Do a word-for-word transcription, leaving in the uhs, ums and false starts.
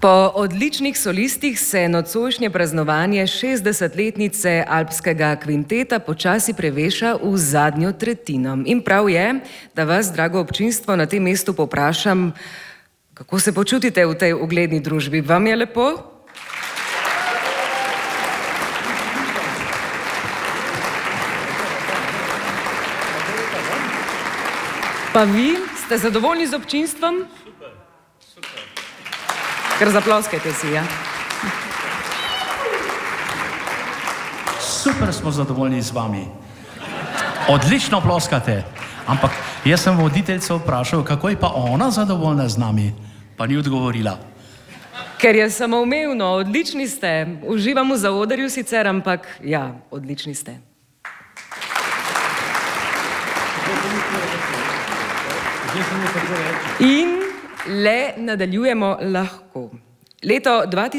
Po odličnih solistih se nocojšnje praznovanje šestdesetletnice alpskega kvinteta počasi preveša v zadnjo tretjino. In prav je, da vas, drago občinstvo, na tem mestu povprašam, kako se počutite v tej ugledni družbi. Vam je lepo? Pa vi, ste zadovoljni z občinstvom? Super, super. Kar zaploskajte si, ja? Super smo zadovoljni z vami. Odlično ploskate. Ampak jaz sem voditeljco vprašal, kako je pa ona zadovoljna z nami, pa ni odgovorila. Ker je samoumevno, odlični ste. Uživam v zaodrju sicer, ampak ja, odlični ste. In le nadaljujemo lahko. Leto dva tisoč